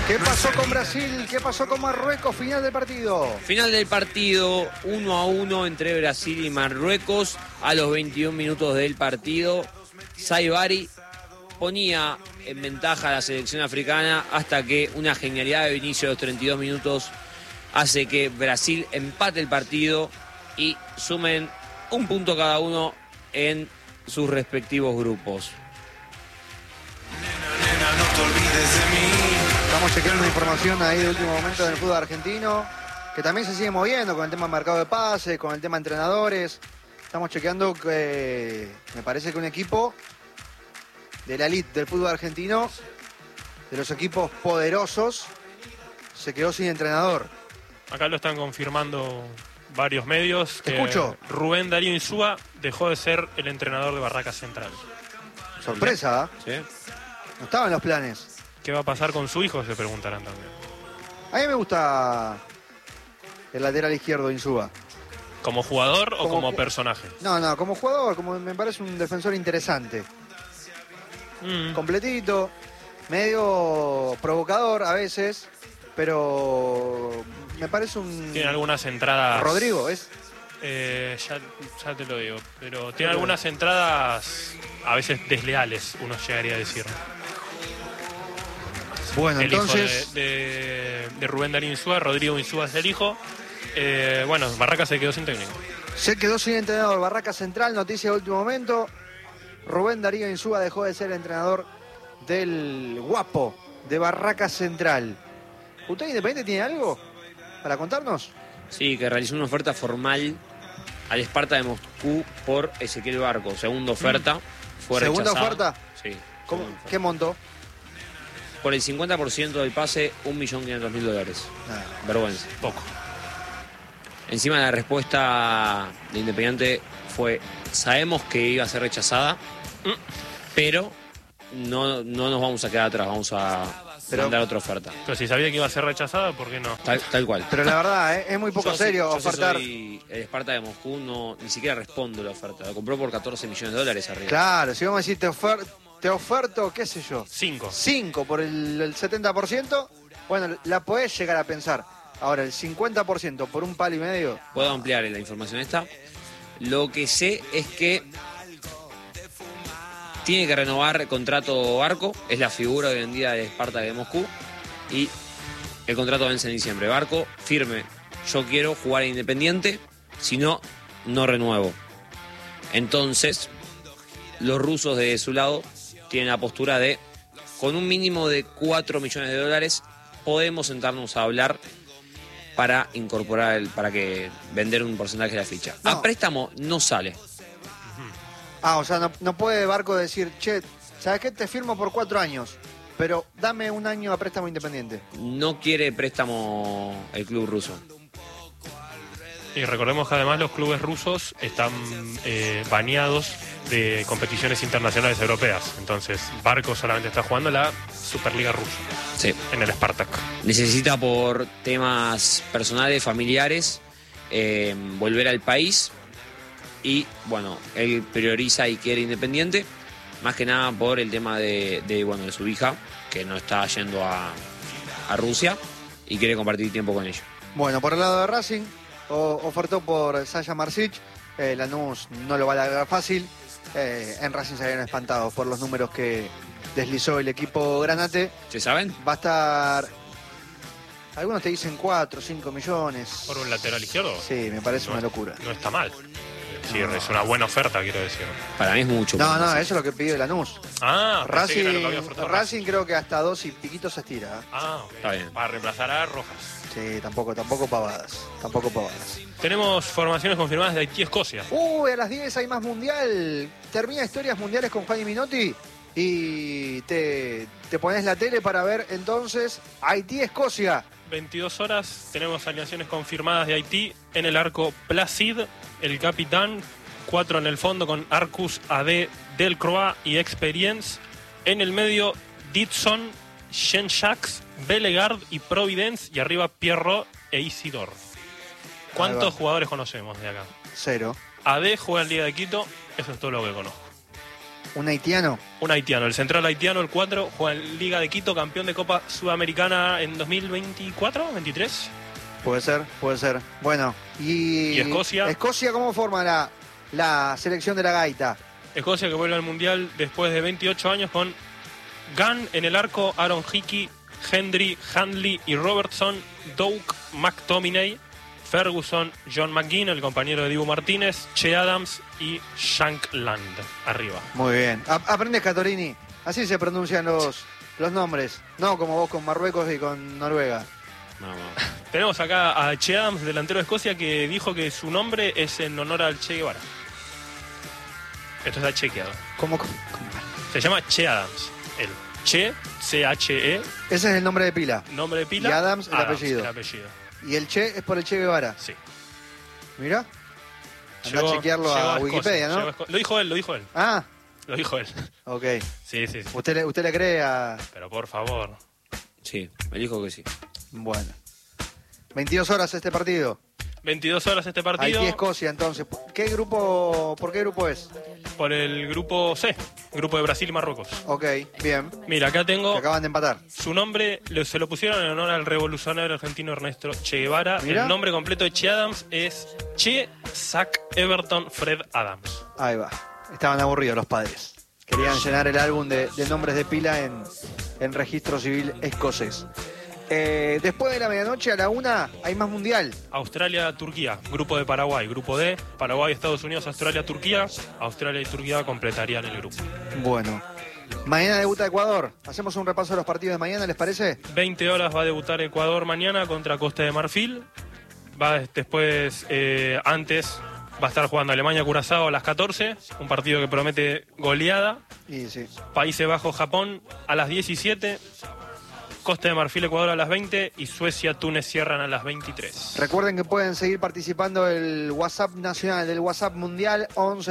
¿Qué pasó con Brasil? ¿Qué pasó con Marruecos? Final del partido. Final del partido, 1-1 entre Brasil y Marruecos. A los 21 minutos del partido, Saibari ponía en ventaja a la selección africana hasta que una genialidad de Vinicius a los 32 minutos hace que Brasil empate el partido y sumen un punto cada uno en sus respectivos grupos. Nena, no te olvides de mí. Estamos chequeando una información ahí de último momento del fútbol argentino, que también se sigue moviendo con el tema del mercado de pases, con el tema de entrenadores. Estamos chequeando que me parece que un equipo de la elite del fútbol argentino, de los equipos poderosos, se quedó sin entrenador. Acá lo están confirmando varios medios. Te escucho. Rubén Darío Insúa dejó de ser el entrenador de Barracas Central. Sorpresa, ¿eh? ¿Sí? No estaba en los planes. ¿Qué va a pasar con su hijo? Se preguntarán también. A mí me gusta el lateral izquierdo Insúa. ¿Como jugador o como ju- personaje? No, como jugador, como me parece un defensor interesante. Completito, medio provocador a veces, pero me parece un... Tiene algunas entradas... Rodrigo, ¿es? Ya te lo digo. Pero tiene algunas entradas a veces desleales, uno llegaría a decir. Bueno, El entonces... hijo de Rubén Darío Insúa, Rodrigo Insúa es el hijo. Bueno, Barracas se quedó sin técnico. Se quedó sin entrenador. Barraca Central, noticia de último momento. Rubén Darío Insúa dejó de ser entrenador del Guapo de Barraca Central. ¿Usted Independiente tiene algo para contarnos? Sí, que realizó una oferta formal al Esparta de Moscú por Ezequiel Barco. Segunda oferta. Fue ¿Segunda rechazada. oferta? Sí. ¿Cómo? segunda oferta. ¿Qué monto? Por el 50% del pase, $1.500.000. Vergüenza. Poco. Encima la respuesta de Independiente fue: sabemos que iba a ser rechazada, pero no nos vamos a quedar atrás, vamos a mandar otra oferta. Pero si sabía que iba a ser rechazada, ¿por qué no? Tal cual. Pero la verdad, es muy poco Yo serio sí ofertar. soy el Esparta de Moscú, ni siquiera respondo la oferta. La compró por $14 millones arriba. Claro, si vamos a decir te oferto, qué sé yo, 5 por el 70%, bueno, la podés llegar a pensar. Ahora, el 50% por un palo y medio. Puedo ampliar la información esta. Lo que sé es que tiene que renovar el contrato Barco, es la figura hoy en día de Esparta de Moscú, y el contrato vence en diciembre. Barco, firme, yo quiero jugar a Independiente, si no, no renuevo. Entonces, los rusos de su lado tienen la postura de, con un mínimo de $4 millones, podemos sentarnos a hablar para incorporar, para que vender un porcentaje de la ficha. No. A préstamo no sale. O sea, no puede Barco decir, che, ¿sabes qué? Te firmo por 4 años, pero dame un año a préstamo Independiente. No quiere préstamo el club ruso. Y recordemos que además los clubes rusos están baneados de competiciones internacionales europeas. Entonces, Barco solamente está jugando la Superliga rusa. Sí. En el Spartak. Necesita, por temas personales, familiares, volver al país. Y bueno, él prioriza y quiere Independiente, más que nada por el tema de su hija, que no está yendo a Rusia y quiere compartir tiempo con ella. Bueno, por el lado de Racing, ofertó por Sasha Marsic. Lanús no lo va a largar fácil. En Racing se habían espantado por los números que deslizó el equipo Granate. ¿Se saben? Va a estar... Algunos te dicen 4, 5 millones. ¿Por un lateral izquierdo? Sí, me parece una locura. No está mal. Sí, es una buena oferta, quiero decir. Para mí es mucho. No, eso es lo que pide Lanús. Pensé que era lo que había ofertado Racing creo que hasta 2 y piquitos se estira. Ok. Está bien. Para reemplazar a Rojas. Sí, tampoco pavadas. Tampoco pavadas. Tenemos formaciones confirmadas de Haití-Escocia. A las 10 hay más mundial. Termina Historias Mundiales con Fanny Minotti. Y te pones la tele para ver entonces Haití-Escocia. 22 horas, tenemos alineaciones confirmadas de Haití. En el arco Placid, el capitán. 4 en el fondo con Arcus, AD, Delcroix y Experience. En el medio, Ditson, Shenshaks, Bellegarde y Providence. Y arriba, Pierrot e Isidore. ¿Cuántos jugadores conocemos de acá? 0. AD juega en Liga de Quito, eso es todo lo que conozco. ¿Un haitiano? Un haitiano, el central haitiano, el 4, juega en Liga de Quito, campeón de Copa Sudamericana en 2024, 23. Puede ser. Bueno, ¿Y Escocia? ¿Escocia cómo forma la selección de la gaita? Escocia que vuelve al Mundial después de 28 años con Gunn en el arco, Aaron Hickey, Hendry, Handley y Robertson, Doug McTominay, Ferguson, John McGinn, el compañero de Dibu Martínez, Che Adams y Shankland arriba. Muy bien. Aprendes, Catorini. Así se pronuncian los nombres. No como vos con Marruecos y con Noruega. No. Tenemos acá a Che Adams, delantero de Escocia, que dijo que su nombre es en honor al Che Guevara. Esto está chequeado. ¿Cómo? Se llama Che Adams. El Che, C-H-E. Ese es el nombre de pila. Nombre de pila. Y Adams, el apellido. El apellido. Y el Che es por el Che Guevara. Sí. Mirá. Anda a chequearlo a Wikipedia, ¿no? Lo dijo él. Ah. Lo dijo él. Ok. Sí. ¿Usted le cree a...? Pero por favor. Sí, elijo que sí. Bueno. 22 horas este partido. 22 horas este partido. Haití-Escocia, entonces. ¿Por qué grupo es? Por el grupo C, grupo de Brasil y Marruecos. Ok, bien. Mira, acá tengo... Que acaban de empatar. Su nombre se lo pusieron en honor al revolucionario argentino Ernesto Che Guevara. Mirá. El nombre completo de Che Adams es Che Zach Everton Fred Adams. Ahí va. Estaban aburridos los padres. Querían llenar el álbum de nombres de pila en registro civil escocés. Después de la medianoche a la 1 hay más mundial. Australia-Turquía, grupo de Paraguay. Grupo D, Paraguay, Estados Unidos, Australia-Turquía. Australia y Turquía completarían el grupo. Bueno. Mañana debuta Ecuador. Hacemos un repaso de los partidos de mañana, ¿les parece? 20 horas va a debutar Ecuador mañana contra Costa de Marfil. Antes va a estar jugando Alemania-Curazao a las 14. Un partido que promete goleada. Y sí. Países Bajos-Japón a las 17. Costa de Marfil, Ecuador a las 20 y Suecia, Túnez cierran a las 23. Recuerden que pueden seguir participando del WhatsApp nacional, del WhatsApp mundial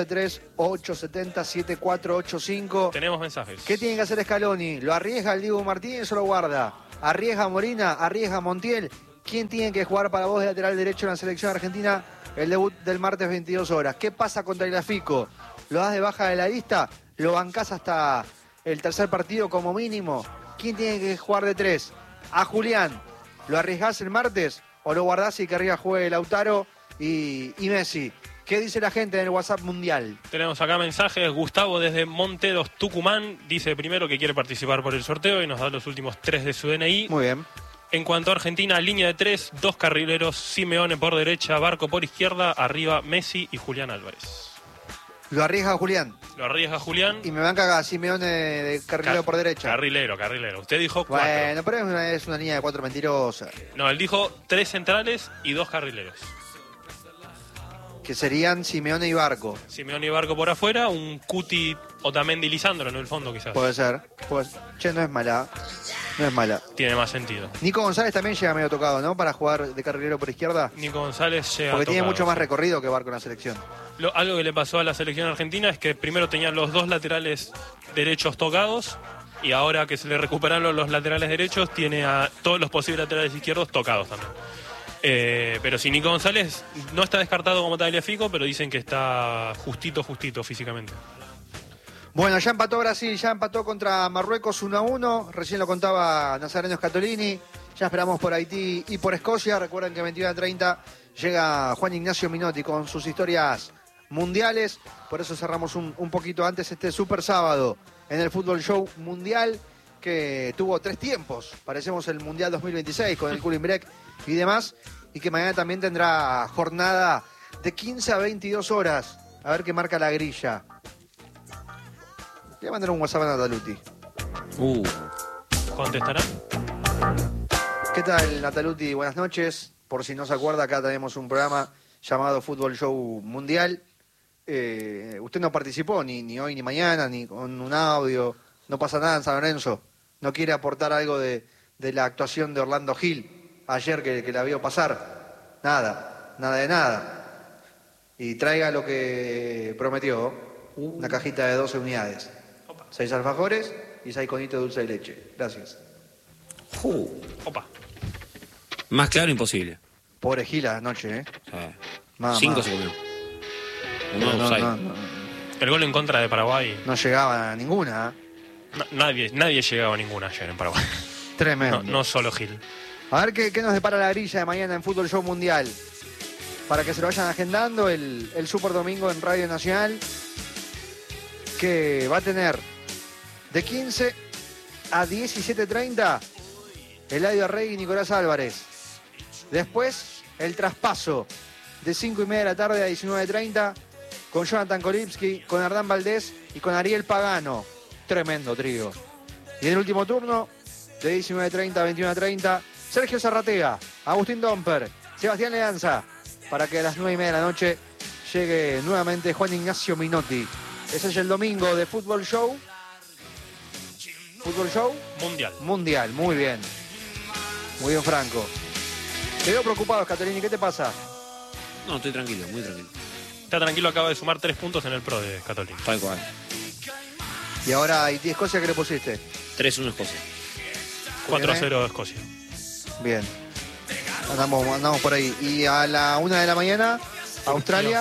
1138707485. Tenemos mensajes. ¿Qué tiene que hacer Scaloni? ¿Lo arriesga el Dibu Martínez o lo guarda? ¿Arriesga Molina? ¿Arriesga Montiel? ¿Quién tiene que jugar para vos de lateral derecho en la selección argentina? El debut del martes 22 horas. ¿Qué pasa contra el Fico? ¿Lo das de baja de la lista? ¿Lo bancás hasta el tercer partido como mínimo? ¿Quién tiene que jugar de 3? A Julián, ¿lo arriesgás el martes o lo guardás y que arriba juegue Lautaro y Messi? ¿Qué dice la gente en el WhatsApp mundial? Tenemos acá mensajes. Gustavo desde Monteros, Tucumán, dice primero que quiere participar por el sorteo y nos da los últimos 3 de su DNI. Muy bien. En cuanto a Argentina, línea de 3, 2 carrileros, Simeone por derecha, Barco por izquierda, arriba Messi y Julián Álvarez. ¿Lo arriesga Julián? Lo arriesga Julián. Y me van a cagar Simeone de carrilero por derecha. Carrilero. Usted dijo 4. Bueno, pero es una línea de 4 mentirosa. No, él dijo 3 centrales y 2 carrileros. Que serían Simeone y Barco. Simeone y Barco por afuera, un Cuti Otamendi Lisandro en el fondo quizás. Puede ser. Che, no es mala. No es mala. Tiene más sentido. Nico González también llega medio tocado, ¿no? Para jugar de carrilero por izquierda. Nico González llega Porque tiene tocado, mucho más sí. recorrido que Barco en la selección. Algo que le pasó a la selección argentina es que primero tenían los 2 laterales derechos tocados y ahora que se le recuperaron los laterales derechos tiene a todos los posibles laterales izquierdos tocados también. Pero si Nico González no está descartado como Tagliafico, pero dicen que está justito físicamente. Bueno, ya empató Brasil, ya empató contra Marruecos 1-1. Recién lo contaba Nazareno Scatolini. Ya esperamos por Haití y por Escocia. Recuerden que 21:30 llega Juan Ignacio Minotti con sus historias mundiales. Por eso cerramos un poquito antes este super sábado en el Fútbol Show Mundial, que tuvo 3 tiempos. Parecemos el Mundial 2026 con el cooling break y demás. Y que mañana también tendrá jornada de 15 a 22 horas. A ver qué marca la grilla. Le voy a mandar un WhatsApp a Nataluti. ¿Contestará? ¿Qué tal, Nataluti? Buenas noches. Por si no se acuerda, acá tenemos un programa llamado Fútbol Show Mundial. Usted no participó ni hoy ni mañana, ni con un audio. No pasa nada en San Lorenzo. No quiere aportar algo de la actuación de Orlando Gil ayer que la vio pasar. Nada de nada. Y traiga lo que prometió. Una cajita de 12 unidades. 6 alfajores y 6 conitos de dulce de leche. Gracias. Opa. Más claro imposible. Pobre Gil anoche, ¿eh? O sea, Mamá. 5 se comió. No. El gol en contra de Paraguay, No llegaba a ninguna. nadie llegaba a ninguna ayer en Paraguay. Tremendo. No solo Gil. A ver qué nos depara la grilla de mañana en Fútbol Show Mundial. Para que se lo vayan agendando el Super Domingo en Radio Nacional. Que va a tener de 15 a 17:30 Eladio Rey y Nicolás Álvarez. Después el traspaso de 5:30 de la tarde a 19:30 con Jonathan Kolipski, con Hernán Valdés y con Ariel Pagano. Tremendo trío. Y en el último turno, de 19:30 a 21:30, Sergio Zarratea, Agustín Domper, Sebastián Leanza, para que a las 9:30 de la noche llegue nuevamente Juan Ignacio Minotti. Ese es el domingo de Fútbol Show. Fútbol Show Mundial. Mundial, muy bien. Muy bien, Franco. Te veo preocupado, Scatolini, ¿qué te pasa? No, estoy tranquilo, muy tranquilo. Está tranquilo, acaba de sumar 3 puntos en el Pro de Scatolini. Tal cual. Y ahora Haití-Escocia, ¿qué le pusiste? 3-1 Escocia. 4-0 Escocia. Bien. Andamos por ahí. Y a la 1 de la mañana, Australia,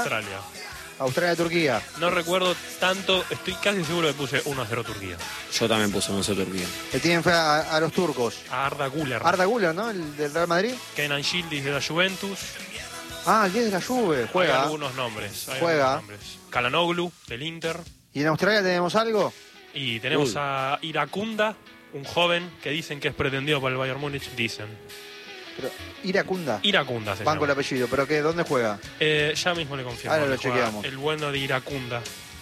Turquía. No recuerdo tanto, estoy casi seguro que puse 1-0 Turquía. Yo también puse 1-0 Turquía. Le tienen fe a los turcos. A Arda Güler. Arda Güler, ¿no? El del Real Madrid. Kenan Yildiz de la Juventus. Ah, el 10 de la Juve. Hay Juega. algunos nombres. Juega. Kalanoglu del Inter. ¿Y en Australia tenemos algo? Y tenemos a Iracunda, un joven que dicen que es pretendido por el Bayern Múnich. Dicen. Pero, Iracunda. Iracunda se Banco el llama. apellido. ¿Pero qué? ¿Dónde juega? Ya mismo le confirmo. Ahora lo que juega chequeamos. El bueno de Iracunda.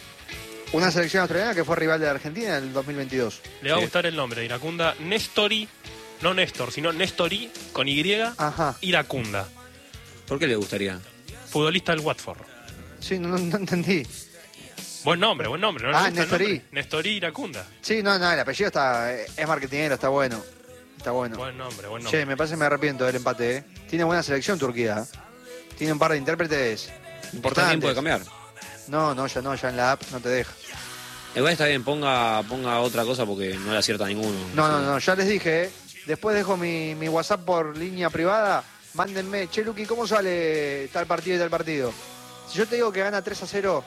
Una selección australiana que fue rival de la Argentina en el 2022. Le va a Sí. gustar el nombre de Iracunda. Nestori, no Néstor, sino Nestori con Y. Ajá. Iracunda. ¿Por qué le gustaría? Futbolista del Watford. Sí, no entendí. Buen nombre. ¿No le gusta el Nestori. nombre? Nestori Iracunda. Sí, no, el apellido es marketingero, está bueno. Está bueno. Buen nombre. Che, me parece que me arrepiento del empate, ¿eh? Tiene buena selección Turquía. Tiene un par de intérpretes ¿Está importantes. tiempo de cambiar? No, ya en la app no te deja. Igual está bien, ponga otra cosa porque no le acierta ninguno. No, ya les dije, ¿eh? Después dejo mi WhatsApp por línea privada. Mándenme, che, Luqui, ¿cómo sale tal partido y tal partido? Si yo te digo que gana 3-0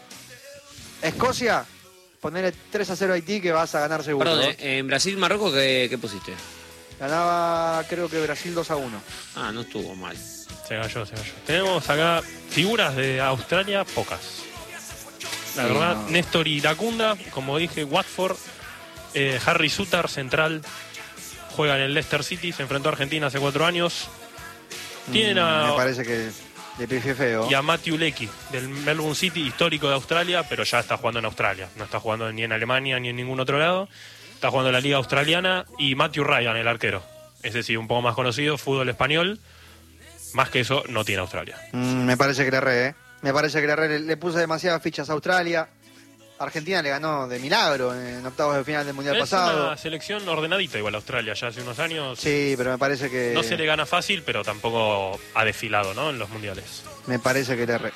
Escocia, ponele 3-0 Haití que vas a ganar seguro. Perdón, ¿no? en Brasil-Marruecos, ¿qué pusiste? Ganaba, creo que Brasil 2-1. Ah, no estuvo mal. Se cayó. Tenemos acá figuras de Australia, pocas. La Sí, verdad, no. Néstor Iracunda, como dije, Watford. Harry Suter, central. Juega en el Leicester City, se enfrentó a Argentina hace 4 años. Tienen Me parece que de pifié feo. y a Matthew Leckie, del Melbourne City, histórico de Australia, pero ya está jugando en Australia. No está jugando ni en Alemania ni en ningún otro lado. Está jugando en la Liga Australiana. Y Matthew Ryan, el arquero. Ese sí, un poco más conocido, fútbol español. Más que eso, no tiene Australia. Me parece que le erré, ¿eh? Me parece que le erré. Le puse demasiadas fichas a Australia. Argentina le ganó de milagro en octavos de final del Mundial Es pasado. una selección ordenadita igual Australia, ya hace unos años. Sí, pero me parece que... No se le gana fácil, pero tampoco ha desfilado, ¿no? En los mundiales. Me parece que le erré.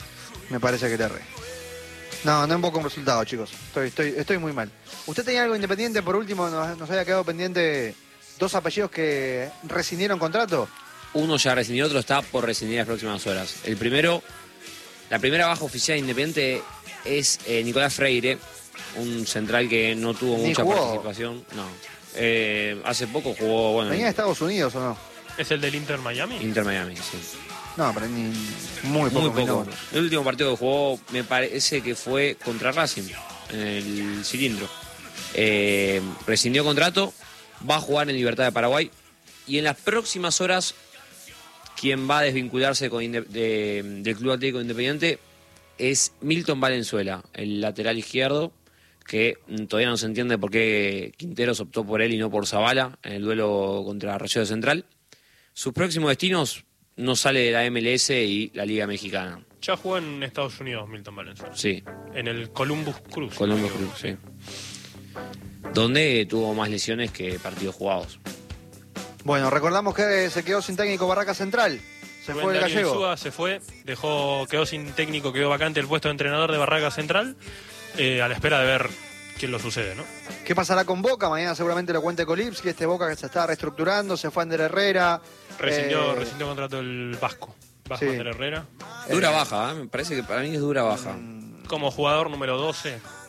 No invoco un resultado, chicos. Estoy muy mal. ¿Usted tenía algo independiente? Por último, nos había quedado pendiente 2 apellidos que rescindieron contrato. Uno ya rescindió, otro está por rescindir en las próximas horas. El primero, la primera baja oficial independiente es Nicolás Freire, un central que no tuvo Ni mucha jugó. participación. No. Hace poco jugó, bueno, ¿Venía de Estados Unidos o no? ¿Es el del Inter Miami? Inter Miami, sí. No, pero ni muy poco. Muy poco. minutos. El último partido que jugó me parece que fue contra Racing, en el cilindro. Rescindió contrato, va a jugar en Libertad de Paraguay y en las próximas horas quien va a desvincularse del Club Atlético Independiente es Milton Valenzuela, el lateral izquierdo, que todavía no se entiende por qué Quinteros optó por él y no por Zavala en el duelo contra Rosario Central. Sus próximos destinos no sale de la MLS y la Liga Mexicana. Ya jugó en Estados Unidos Milton Valenzuela. Sí, En el Columbus Cruz. Columbus Crew, sí. Donde tuvo más lesiones que partidos jugados. Bueno, recordamos que se quedó sin técnico Barraca Central. Se Rubén fue el Darío gallego. Insúa se fue, quedó sin técnico, quedó vacante el puesto de entrenador de Barraca Central, a la espera de ver quién lo sucede, ¿no? ¿Qué pasará con Boca? Mañana seguramente lo cuente Kolipski. Este Boca que se está reestructurando. Se fue Ander Herrera. Rescindió contrato el Vasco Sí. Ander Herrera. Dura baja, ¿eh? Me parece que para mí es dura baja. Como jugador número 12,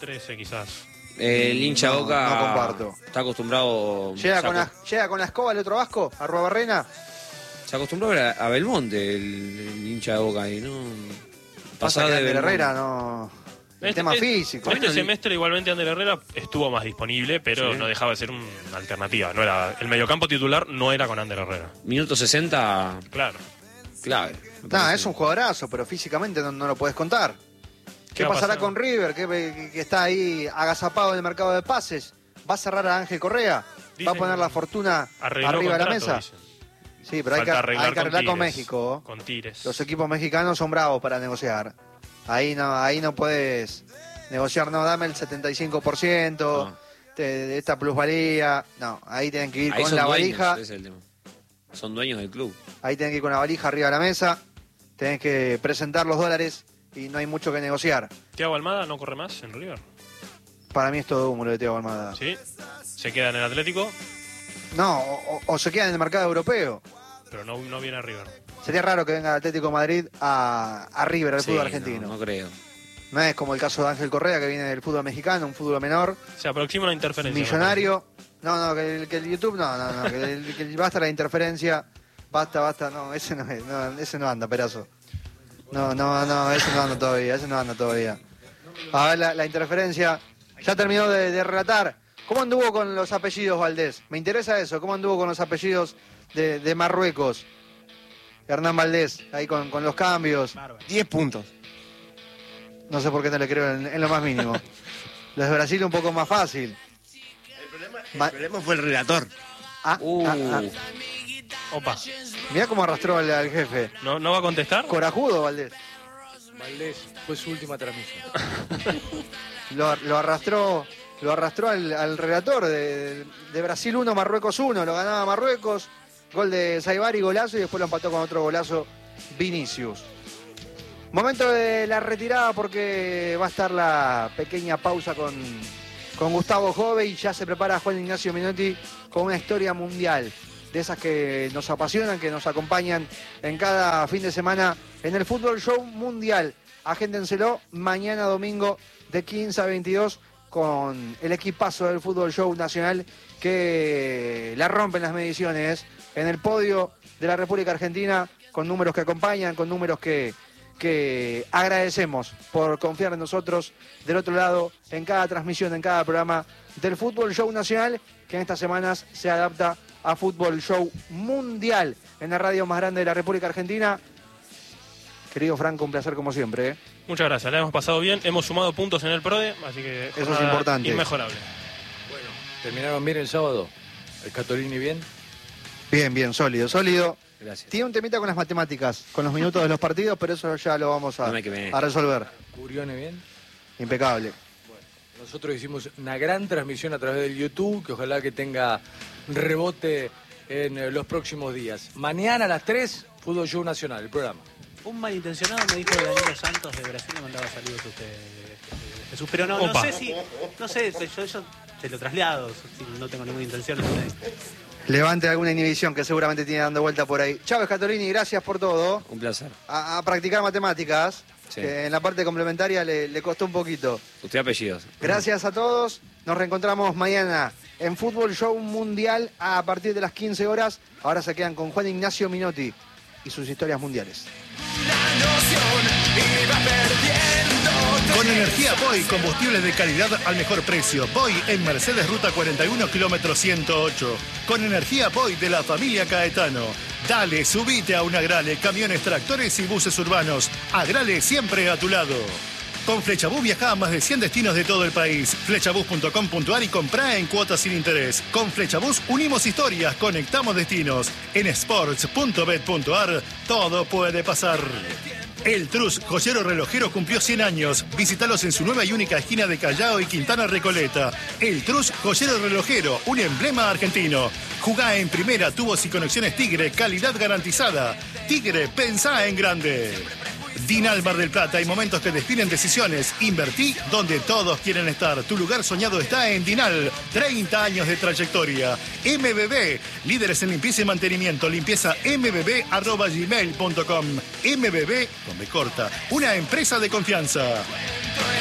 13 quizás. El hincha No, Boca no comparto. está acostumbrado. Llega con la escoba el otro Vasco, a Barrena. Se acostumbró a Belmonte, el hincha de Boca ahí, ¿no? Pasa que Ander Belmonte. Herrera no. El tema físico. Este semestre igualmente Ander Herrera estuvo más disponible, pero Sí. no dejaba de ser una alternativa. No era, el mediocampo titular no era con Ander Herrera. Minuto 60, Claro. clave. me Nah, parece. es un jugadorazo, pero físicamente no lo puedes contar. ¿Qué va a pasará pasar? con River? Que está ahí agazapado en el mercado de pases. ¿Va a cerrar a Ángel Correa? ¿Va a Dicen poner la que fortuna Arregló arriba de la contrato, mesa? dicen. Sí, pero hay que Falta arreglar con Tigres, México. Con Tigres. Los equipos mexicanos son bravos para negociar. Ahí no puedes negociar, no, dame el 75% No. de esta plusvalía. No, ahí tienen que ir Ahí con son la dueños, valija. ese es el tema. Son dueños del club. Ahí tenés que ir con la valija arriba de la mesa. Tenés que presentar los dólares y no hay mucho que negociar. Thiago Almada no corre más en River. Para mí es todo humo lo de Thiago Almada. Sí. Se queda en el Atlético, No, o se queda en el mercado europeo. pero no viene a River. Sería raro que venga el Atlético de Madrid a River, al Sí, fútbol argentino. No creo. No es como el caso de Ángel Correa, que viene del fútbol mexicano, un fútbol menor, Se aproxima una interferencia. millonario. No, que el YouTube, no, que basta la interferencia. Basta, no, ese no es, ese no anda, Perazo. No, ese no anda todavía. A ver, la interferencia. Ya terminó de relatar. ¿Cómo anduvo con los apellidos, Valdés? Me interesa eso. ¿Cómo anduvo con los apellidos de Marruecos? Hernán Valdés, ahí con los cambios. 10 puntos. No sé por qué no le creo en lo más mínimo. Los de Brasil un poco más fácil. El problema fue el relator. Opa. Mirá cómo arrastró al jefe. ¿No va a contestar? Corajudo, Valdés. Valdés, fue su última transmisión. Lo arrastró al relator de Brasil 1, Marruecos 1. Lo ganaba Marruecos. Gol de Saibari, golazo, y después lo empató con otro golazo Vinicius. Momento de la retirada porque va a estar la pequeña pausa con Gustavo Jove y ya se prepara Juan Ignacio Menotti con una historia mundial. De esas que nos apasionan, que nos acompañan en cada fin de semana en el Fútbol Show Mundial. Agéndenselo mañana domingo de 15 a 22 con el equipazo del Fútbol Show Nacional que la rompen las mediciones en el podio de la República Argentina, con números que acompañan, con números que agradecemos por confiar en nosotros del otro lado en cada transmisión, en cada programa del Fútbol Show Nacional, que en estas semanas se adapta a Fútbol Show Mundial en la radio más grande de la República Argentina. Querido Franco, un placer como siempre, ¿eh? Muchas gracias, la hemos pasado bien, hemos sumado puntos en el PRODE, así que Eso es jornada importante. inmejorable. ¿Terminaron bien el sábado? ¿El Catolini bien? Bien, sólido. Gracias. Tiene un temita con las matemáticas, con los minutos de los partidos, pero eso ya lo vamos a No me quemé. resolver. ¿Curione bien? Impecable. Nosotros hicimos una gran transmisión a través del YouTube, que ojalá que tenga rebote en los próximos días. Mañana a las 3, Fútbol Show Nacional, el programa. Un malintencionado me dijo que Danilo Santos de Brasil le mandaba saludos a usted, Jesús, pero no Opa. sé yo se lo traslado, no tengo ninguna intención. Levante alguna inhibición que seguramente tiene dando vuelta por ahí. Chávez Catolini, gracias por todo. Un placer. A practicar matemáticas, Sí. que en la parte complementaria le costó un poquito. Usted apellidos. Gracias a todos. Nos reencontramos mañana en Fútbol Show Mundial a partir de las 15 horas. Ahora se quedan con Juan Ignacio Menotti y sus historias mundiales. Con energía Boy, combustibles de calidad al mejor precio. Boy en Mercedes Ruta 41, kilómetro 108. Con energía Boy de la familia Caetano. Dale, subite a un Agrale, camiones, tractores y buses urbanos. Agrale siempre a tu lado. Con Flechabús viaja a más de 100 destinos de todo el país. Flechabús.com.ar y comprá en cuotas sin interés. Con Flechabús unimos historias, conectamos destinos. En sports.bet.ar todo puede pasar. El Trus, joyero relojero, cumplió 100 años. Visítalos en su nueva y única esquina de Callao y Quintana Recoleta. El Trus, joyero relojero, un emblema argentino. Jugá en primera, tubos y conexiones Tigre, calidad garantizada. Tigre, pensá en grande. Dinal Mar del Plata, hay momentos que definen decisiones. Invertí donde todos quieren estar. Tu lugar soñado está en Dinal. 30 años de trayectoria. MBB, líderes en limpieza y mantenimiento. Limpieza mbb@gmail.com. MBB, con B corta, una empresa de confianza.